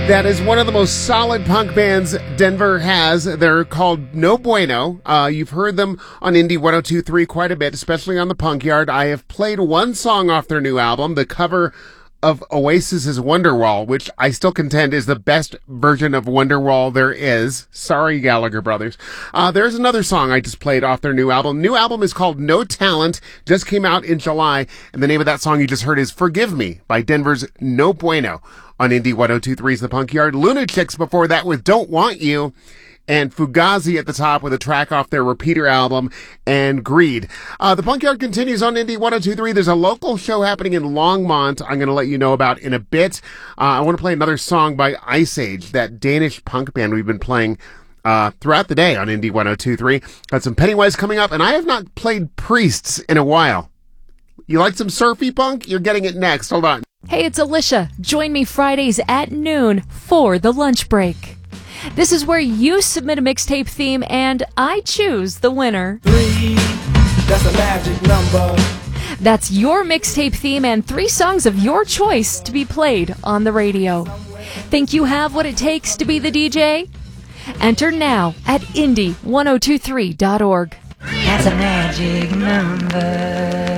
That is one of the most solid punk bands Denver has. They're called No Bueno. You've heard them on Indie 102.3 quite a bit, especially on the Punk Yard. I have played one song off their new album, the cover of Oasis's Wonderwall, which I still contend is the best version of Wonderwall there is. Sorry, Gallagher brothers. There's another song I just played off their new album. New album is called No Talent, just came out in July, and the name of that song you just heard is Forgive Me by Denver's No Bueno on Indie 102.3's The Punk Yard. Lunatics before that with Don't Want You, and Fugazi at the top with a track off their Repeater album, and Greed. The Punk Yard continues on Indie 102.3. There's a local show happening in Longmont I'm going to let you know about in a bit. I want to play another song by Ice Age, that Danish punk band we've been playing throughout the day on Indie 102.3. Got some Pennywise coming up, and I have not played Priests in a while. You like some surfy punk? You're getting it next. Hold on. Hey, it's Alicia. Join me Fridays at noon for the lunch break. This is where you submit a mixtape theme and I choose the winner. 3, that's a magic number. That's your mixtape theme and 3 songs of your choice to be played on the radio. Think you have what it takes to be the DJ? Enter now at indie1023.org. That's a magic number.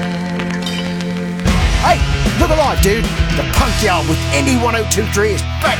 Hey, look alive, dude. The Punk Yard with Indie 102.3 is back